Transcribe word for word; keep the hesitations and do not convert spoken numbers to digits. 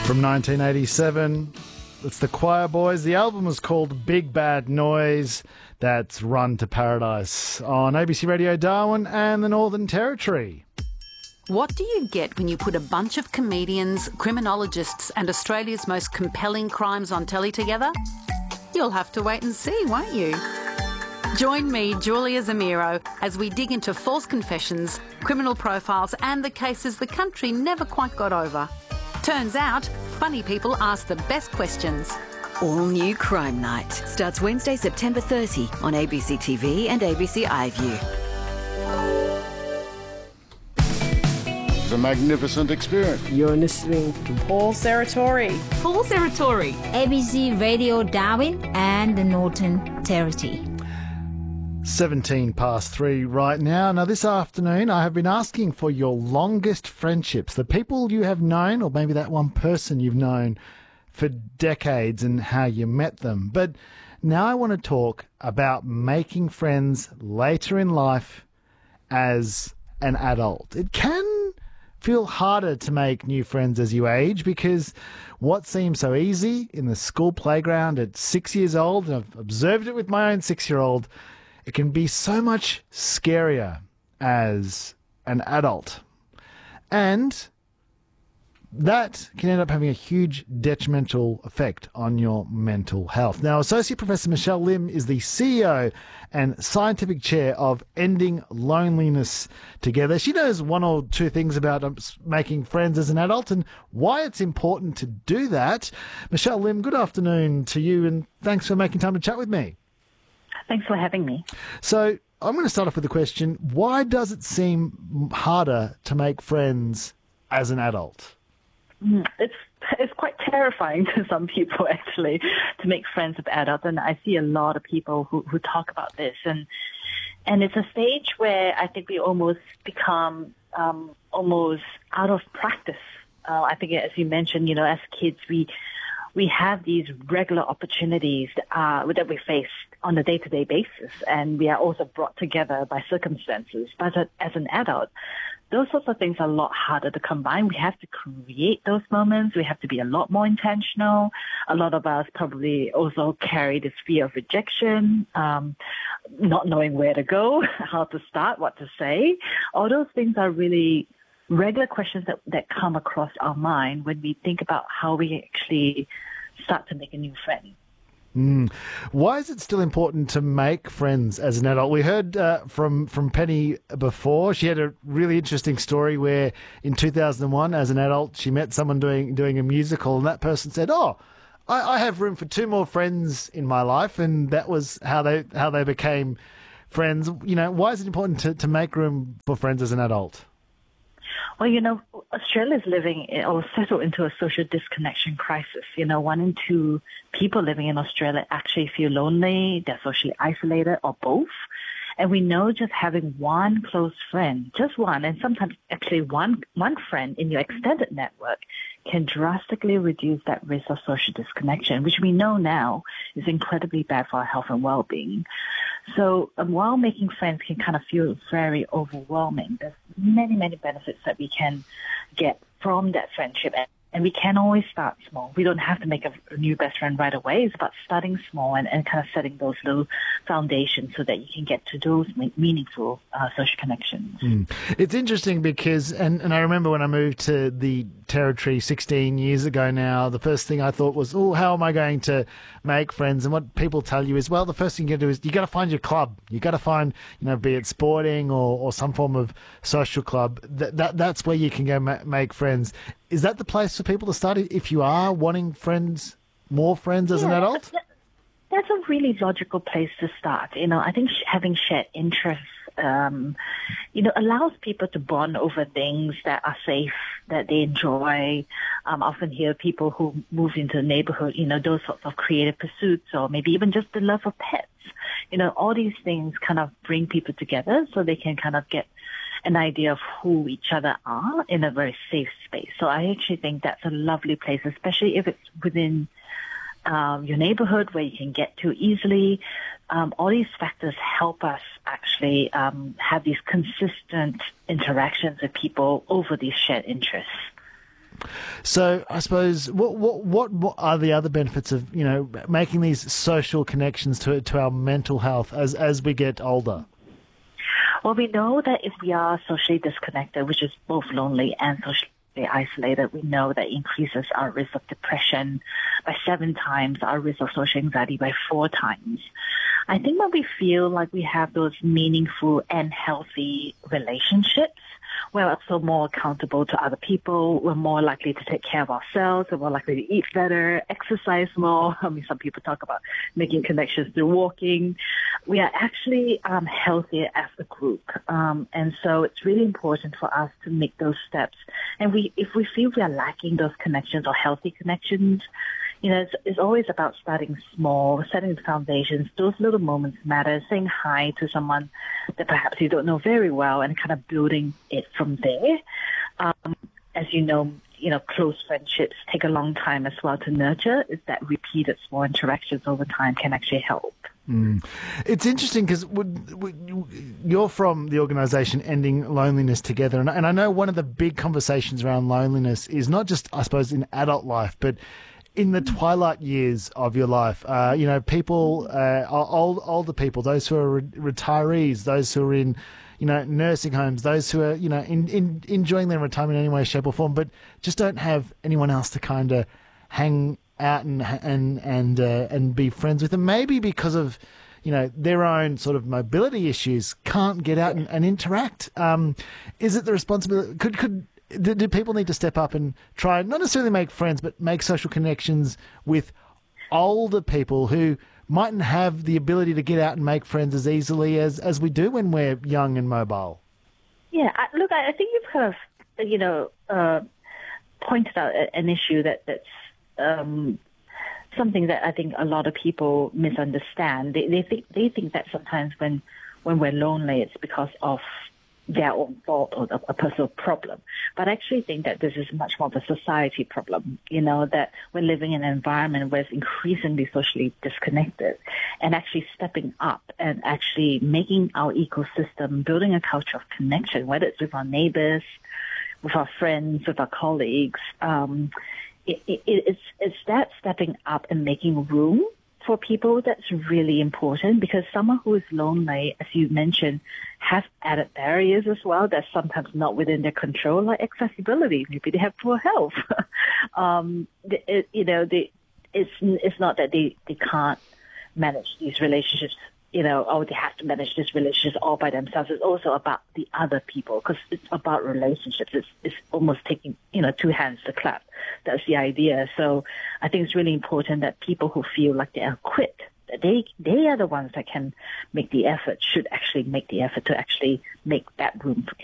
From nineteen eighty-seven, it's the Choir Boys. The album was called Big Bad Noise. That's Run to Paradise on A B C Radio Darwin and the Northern Territory. What do you get when you put a bunch of comedians, criminologists and Australia's most compelling crimes on telly together? You'll have to wait and see, won't you? Join me, Julia Zamiro, as we dig into false confessions, criminal profiles and the cases the country never quite got over. Turns out, funny people ask the best questions. All New Crime Night starts Wednesday, September thirtieth on A B C T V and A B C iView. It's a magnificent experience. You're listening to Paul Serratori. Paul Serratori. A B C Radio Darwin and the Northern Territory. seventeen past three right now. Now, this afternoon, I have been asking for your longest friendships, the people you have known, or maybe that one person you've known for decades and how you met them. But now I want to talk about making friends later in life as an adult. It can feel harder to make new friends as you age because what seems so easy in the school playground at six years old, and I've observed it with my own six-year-old, it can be so much scarier as an adult. And that can end up having a huge detrimental effect on your mental health. Now, Associate Professor Michelle Lim is the C E O and Scientific Chair of Ending Loneliness Together. She knows one or two things about making friends as an adult and why it's important to do that. Michelle Lim, good afternoon to you, and thanks for making time to chat with me. Thanks for having me. So I'm going to start off with the question, why does it seem harder to make friends as an adult? It's it's quite terrifying to some people, actually, to make friends with adults. And I see a lot of people who, who talk about this. And and it's a stage where I think we almost become um, almost out of practice. Uh, I think, as you mentioned, you know, as kids, we we have these regular opportunities uh, that we face on a day-to-day basis, and we are also brought together by circumstances. But as an adult, those sorts of things are a lot harder to combine. We have to create those moments. We have to be a lot more intentional. A lot of us probably also carry this fear of rejection, um, not knowing where to go, how to start, what to say. All those things are really regular questions that, that come across our mind when we think about how we actually start to make a new friend. Mm. Why is it still important to make friends as an adult? We heard uh, from from Penny before. She had a really interesting story where in two thousand one, as an adult, she met someone doing doing a musical, and that person said, "Oh, I, I have room for two more friends in my life," and that was how they how they became friends. You know, why is it important to, to make room for friends as an adult? Well, you know, Australia is living in, or settled into a social disconnection crisis. You know, one in two people living in Australia actually feel lonely, they're socially isolated, or both. And we know just having one close friend, just one, and sometimes actually one one friend in your extended network can drastically reduce that risk of social disconnection, which we know now is incredibly bad for our health and well-being. So um, while making friends can kind of feel very overwhelming, there's many, many benefits that we can get from that friendship. And, and we can always start small. We don't have to make a, a new best friend right away. It's about starting small and, and kind of setting those little foundations so that you can get to those meaningful uh, social connections. Mm. It's interesting because, and, and I remember when I moved to the Territory sixteen years ago now, the first thing I thought was, oh, how am I going to make friends? And what people tell you is, well, the first thing you got to do is you got to find your club. You got to find, you know, be it sporting or, or some form of social club. That, that That's where you can go ma- make friends. Is that the place for people to start if you are wanting friends, more friends as yeah, an adult? That's a really logical place to start. You know, I think having shared interests, um, you know, allows people to bond over things that are safe, that they enjoy. Um, I often hear people who move into the neighborhood, you know, those sorts of creative pursuits, or maybe even just the love of pets. You know, all these things kind of bring people together so they can kind of get an idea of who each other are in a very safe space. So I actually think that's a lovely place, especially if it's within um, your neighborhood where you can get to easily. Um, all these factors help us actually um, have these consistent interactions with people over these shared interests. So I suppose what, what what what are the other benefits of, you know, making these social connections to to our mental health as as we get older? Well, we know that if we are socially disconnected, which is both lonely and socially isolated, we know that increases our risk of depression by seven times, our risk of social anxiety by four times. I think when we feel like we have those meaningful and healthy relationships, we're also more accountable to other people. We're more likely to take care of ourselves. We're more likely to eat better, exercise more. I mean, some people talk about making connections through walking. We are actually um, healthier as a group. Um, and so it's really important for us to make those steps. And we, if we feel we are lacking those connections or healthy connections, you know, it's, it's always about starting small, setting the foundations. Those little moments matter. Saying hi to someone that perhaps you don't know very well and kind of building it from there. Um, as you know, you know, close friendships take a long time as well to nurture. Is that repeated small interactions over time can actually help. Mm. It's interesting because you're from the organisation Ending Loneliness Together, and, and I know one of the big conversations around loneliness is not just, I suppose, in adult life, but in the twilight years of your life. Uh, you know, people, uh, old, older people, those who are re- retirees, those who are in, you know, nursing homes, those who are, you know, in, in, enjoying their retirement in any way, shape or form, but just don't have anyone else to kind of hang out and and and uh, and be friends with them. Maybe because of, you know, their own sort of mobility issues, can't get out and, and interact. Um, is it the responsibility? Could could do, do people need to step up and try, not necessarily make friends, but make social connections with older people who mightn't have the ability to get out and make friends as easily as, as we do when we're young and mobile? Yeah, I, look, I think you've kind of, you know, uh, pointed out an issue that that's um, something that I think a lot of people misunderstand. They, they think they think that sometimes when when we're lonely, it's because of their own fault or a, a personal problem. But I actually think that this is much more of a society problem, you know, that we're living in an environment where it's increasingly socially disconnected, and actually stepping up and actually making our ecosystem, building a culture of connection, whether it's with our neighbors, with our friends, with our colleagues. Um, it, it, it's, it's that stepping up and making room for people that's really important, because someone who is lonely, as you mentioned, has added barriers as well that's sometimes not within their control, like accessibility. Maybe they have poor health. um, it, you know, they, it's it's not that they, they can't manage these relationships, you know, or they have to manage these relationships all by themselves. It's also about the other people, because it's about relationships. It's, it's almost taking, you know, two hands to clap. That's the idea. So I think it's really important that people who feel like they are equipped, that they they are the ones that can make the effort, should actually make the effort to actually make that room for